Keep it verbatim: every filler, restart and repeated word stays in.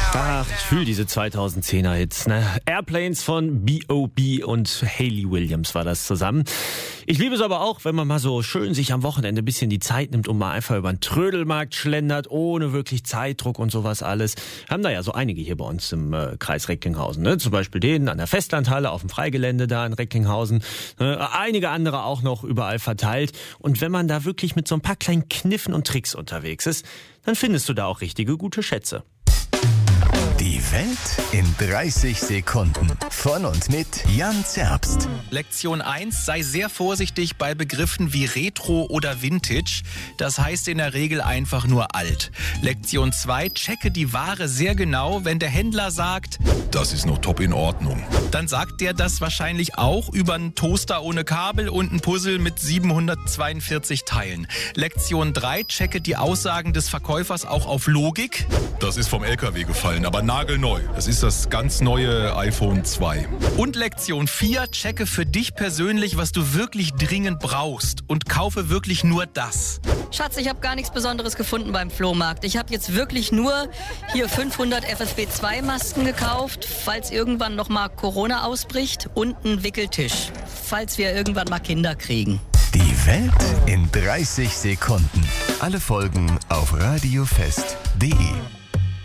Ach, ich fühle diese zweitausendzehner Hits, ne? Airplanes von B O B und Hayley Williams war das zusammen. Ich liebe es aber auch, wenn man mal so schön sich am Wochenende ein bisschen die Zeit nimmt und mal einfach über den Trödelmarkt schlendert, ohne wirklich Zeitdruck und sowas alles. Haben da ja so einige hier bei uns im äh, Kreis Recklinghausen, ne? Zum Beispiel den an der Festlandhalle auf dem Freigelände da in Recklinghausen. Ne? Einige andere auch noch überall verteilt. Und wenn man da wirklich mit so ein paar kleinen Kniffen und Tricks unterwegs ist, dann findest du da auch richtige gute Schätze. Die Welt in dreißig Sekunden. Von und mit Jan Zerbst. Lektion eins: Sei sehr vorsichtig bei Begriffen wie Retro oder Vintage. Das heißt in der Regel einfach nur alt. Lektion zwei: Checke die Ware sehr genau. Wenn der Händler sagt, das ist noch top in Ordnung, dann sagt der das wahrscheinlich auch über einen Toaster ohne Kabel und ein Puzzle mit siebenhundertzweiundvierzig Teilen. Lektion drei: Checke die Aussagen des Verkäufers auch auf Logik. das ist vom L K W gefallen, aber nagelneu. Das ist das ganz neue iPhone zwei. Und Lektion vier: Checke für dich persönlich, was du wirklich dringend brauchst und kaufe wirklich nur das. Schatz, ich habe gar nichts Besonderes gefunden beim Flohmarkt. Ich habe jetzt wirklich nur hier fünfhundert F F P zwei Masken gekauft, falls irgendwann noch mal Corona ausbricht, und einen Wickeltisch, falls wir irgendwann mal Kinder kriegen. Die Welt in dreißig Sekunden. Alle Folgen auf radiofest punkt de.